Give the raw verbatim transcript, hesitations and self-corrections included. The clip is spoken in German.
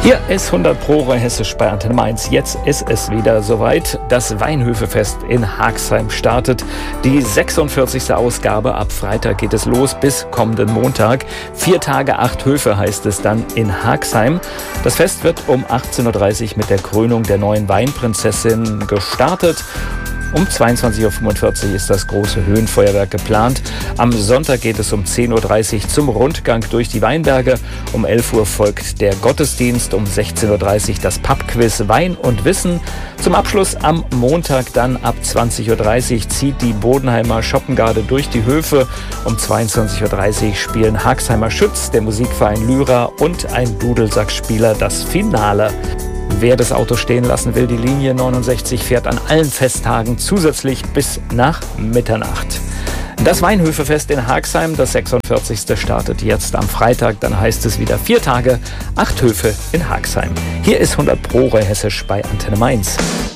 Hier ist hundert Pro Hessisch bei Antenne Mainz. Jetzt ist es wieder soweit. Das Weinhöfefest in Haagsheim startet. Die sechsundvierzigste Ausgabe. Ab Freitag geht es los bis kommenden Montag. Vier Tage, acht Höfe heißt es dann in Haagsheim. Das Fest wird um achtzehn Uhr dreißig mit der Krönung der neuen Weinprinzessin gestartet. Um zweiundzwanzig Uhr fünfundvierzig ist das große Höhenfeuerwerk geplant. Am Sonntag geht es um zehn Uhr dreißig zum Rundgang durch die Weinberge. Um elf Uhr folgt der Gottesdienst. Um sechzehn Uhr dreißig das Pubquiz Wein und Wissen. Zum Abschluss am Montag dann ab zwanzig Uhr dreißig zieht die Bodenheimer Schoppengarde durch die Höfe. Um zweiundzwanzig Uhr dreißig spielen Haagsheimer Schütz, der Musikverein Lyra und ein Dudelsackspieler das Finale. Wer das Auto stehen lassen will, die Linie neunundsechzig fährt an allen Festtagen zusätzlich bis nach Mitternacht. Das Weinhöfefest in Haagsheim, das sechsundvierzigste startet jetzt am Freitag. Dann heißt es wieder vier Tage, acht Höfe in Haagsheim. Hier ist hundert Pro Hessisch bei Antenne Mainz.